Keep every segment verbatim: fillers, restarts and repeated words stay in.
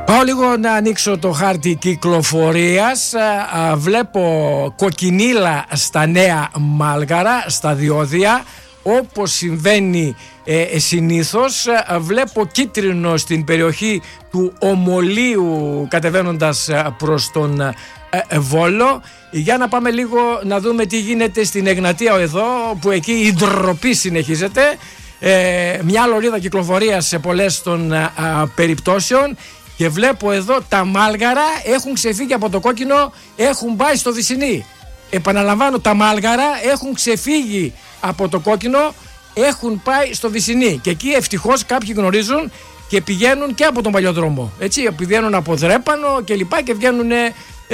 Πάω λίγο να ανοίξω το χάρτη κυκλοφορίας. Βλέπω κοκκινίλα στα Νέα Μάλγαρα, στα διόδια, όπως συμβαίνει ε, συνήθως. Βλέπω κίτρινο στην περιοχή του Ομολίου κατεβαίνοντας προς τον ε, Βόλο. Για να πάμε λίγο να δούμε τι γίνεται στην Εγνατία εδώ, που εκεί η ντροπή συνεχίζεται. Ε, μια λωρίδα κυκλοφορίας σε πολλές των ε, περιπτώσεων. Και βλέπω εδώ τα Μάλγαρα έχουν ξεφύγει από το κόκκινο, έχουν πάει στο Δυσσηνή. Επαναλαμβάνω, τα Μάλγαρα έχουν ξεφύγει από το κόκκινο, έχουν πάει στο Δυσσηνή. Και εκεί ευτυχώς κάποιοι γνωρίζουν και πηγαίνουν και από τον παλιό δρόμο. Έτσι, πηγαίνουν από Δρέπανο και λοιπά και βγαίνουν ε,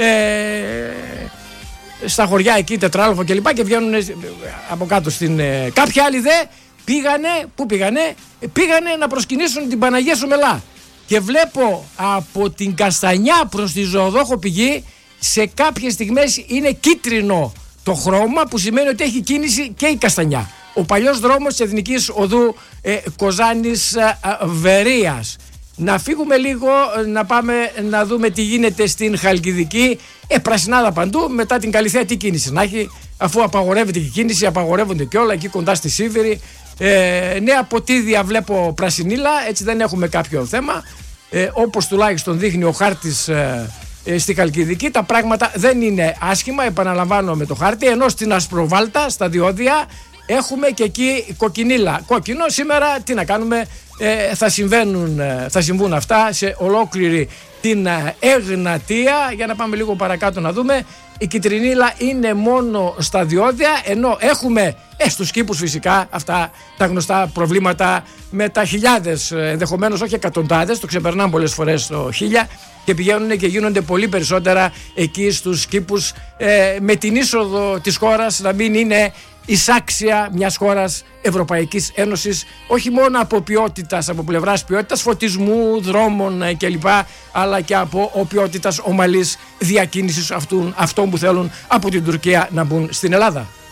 στα χωριά εκεί, Τετράλοφο και λοιπά, και βγαίνουν από κάτω στην... Ε, κάποιοι άλλοι δε πήγανε, πού πήγανε, πήγανε να προσκυνήσουν την Παναγία Σομελά. Και βλέπω από την Καστανιά προς τη Ζωοδόχο Πηγή σε κάποιες στιγμές είναι κίτρινο το χρώμα, που σημαίνει ότι έχει κίνηση και η Καστανιά. Ο παλιός δρόμος της Εθνικής Οδού ε, Κοζάνης ε, Βερίας. Να φύγουμε λίγο, να πάμε να δούμε τι γίνεται στην Χαλκιδική. Ε, πρασινάδα παντού, μετά την Καλυθέα τι κίνηση να έχει, αφού απαγορεύεται και η κίνηση, απαγορεύονται και όλα εκεί κοντά στη Σίβηρη. Ε, νέα Ποτίδια βλέπω πρασινίλα, έτσι δεν έχουμε κάποιο θέμα. Ε, όπως τουλάχιστον δείχνει ο χάρτης ε, ε, στη Χαλκιδική, τα πράγματα δεν είναι άσχημα, επαναλαμβάνω με το χάρτη, ενώ στην Ασπροβάλτα, στα διόδια, έχουμε και εκεί κοκκινίλα. Κόκκινο σήμερα, τι να κάνουμε, ε, θα, συμβαίνουν, ε, θα συμβούν αυτά σε ολόκληρη την ε, Εγνατία. Για να πάμε λίγο παρακάτω να δούμε. Η κιτρινίλα είναι μόνο στα διόδια, ενώ έχουμε ε, στους κήπους φυσικά αυτά τα γνωστά προβλήματα με τα χιλιάδες, ενδεχομένως όχι εκατοντάδες, το ξεπερνάμε πολλές φορές το χίλια, και πηγαίνουν και γίνονται πολύ περισσότερα εκεί στους κήπους, ε, με την είσοδο της χώρας να μην είναι εισάξια μιας χώρας Ευρωπαϊκής Ένωσης, όχι μόνο από ποιότητας, από πλευράς ποιότητας φωτισμού, δρόμων κλπ, αλλά και από ποιότητας ομαλής διακίνησης αυτών, αυτών που θέλουν από την Τουρκία να μπουν στην Ελλάδα.